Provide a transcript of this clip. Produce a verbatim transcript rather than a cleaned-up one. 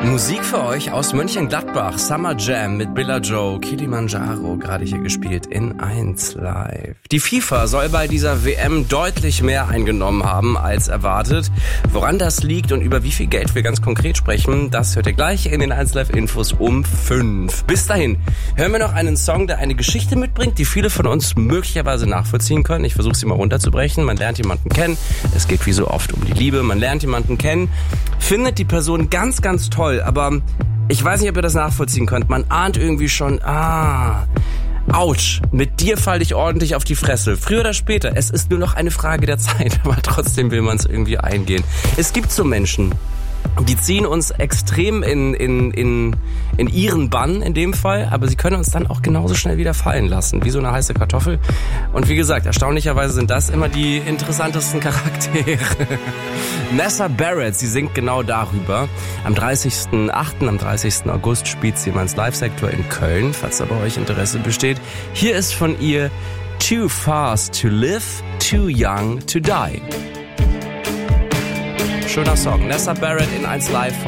Musik für euch aus Mönchengladbach. Summer Jam mit Billa Joe, Kilimanjaro, gerade hier gespielt in eins Live. Die FIFA soll bei dieser W M deutlich mehr eingenommen haben als erwartet. Woran das liegt und über wie viel Geld wir ganz konkret sprechen, das hört ihr gleich in den eins Live Infos um fünf. Bis dahin hören wir noch einen Song, der eine Geschichte mitbringt, die viele von uns möglicherweise nachvollziehen können. Ich versuche sie mal runterzubrechen. Man lernt jemanden kennen. Es geht wie so oft um die Liebe. Man lernt jemanden kennen, findet die Person ganz, ganz toll. Aber ich weiß nicht, ob ihr das nachvollziehen könnt. Man ahnt irgendwie schon, ah, ouch, mit dir falle ich ordentlich auf die Fresse. Früher oder später, es ist nur noch eine Frage der Zeit, aber trotzdem will man es irgendwie eingehen. Es gibt so Menschen, die ziehen uns extrem in, in, in, in ihren Bann in dem Fall, aber sie können uns dann auch genauso schnell wieder fallen lassen, wie so eine heiße Kartoffel. Und wie gesagt, erstaunlicherweise sind das immer die interessantesten Charaktere. Nessa Barrett, sie singt genau darüber. Am dreißigsten achten, am dreißigsten August spielt sie im eins Live-Sektor in Köln, falls da bei euch Interesse besteht. Hier ist von ihr Too Fast to Live, Too Young to Die. Schöner Song. Nessa Barrett in eins Live.